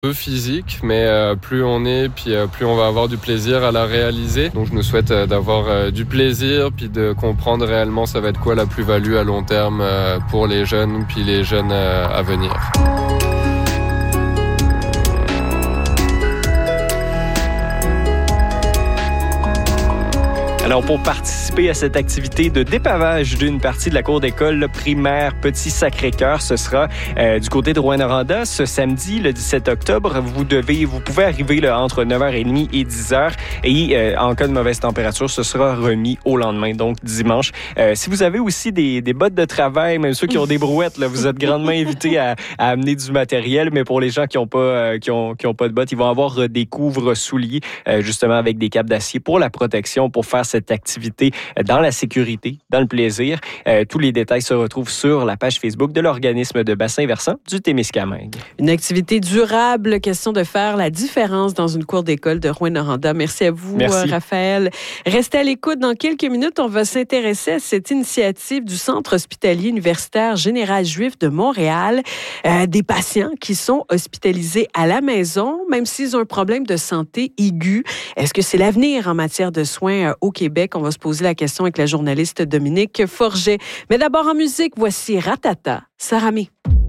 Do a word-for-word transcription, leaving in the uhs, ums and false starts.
peu physique, mais euh, plus on est, puis euh, plus on va avoir du plaisir à la réaliser. Donc je nous souhaite euh, d'avoir euh, du plaisir, puis de comprendre réellement ça va être quoi la plus-value à long terme euh, pour les jeunes, puis les jeunes euh, à venir. Alors, pour participer à cette activité de dépavage d'une partie de la cour d'école primaire Petit Sacré-Cœur, ce sera euh, du côté de Rouyn-Noranda ce samedi, le dix-sept octobre. Vous devez, vous pouvez arriver là, entre neuf heures trente et dix heures et euh, en cas de mauvaise température, ce sera remis au lendemain, donc dimanche. Euh, si vous avez aussi des, des bottes de travail, même ceux qui ont des brouettes, là, vous êtes grandement invités à, à amener du matériel, mais pour les gens qui n'ont pas, euh, qui ont, qui ont pas de bottes, ils vont avoir des couvre-souliers, euh, justement avec des câbles d'acier pour la protection, pour faire cette activité dans la sécurité, dans le plaisir. Euh, tous les détails se retrouvent sur la page Facebook de l'organisme de bassin versant du Témiscamingue. Une activité durable, question de faire la différence dans une cour d'école de Rouyn-Noranda. Merci à vous, Merci. Raphaël. Restez à l'écoute. Dans quelques minutes, on va s'intéresser à cette initiative du Centre hospitalier universitaire Général Juif de Montréal. Euh, des patients qui sont hospitalisés à la maison, même s'ils ont un problème de santé aigu. Est-ce que c'est l'avenir en matière de soins au Québec? On va se poser la question avec la journaliste Dominique Forget. Mais d'abord en musique, voici Ratata, Sarami.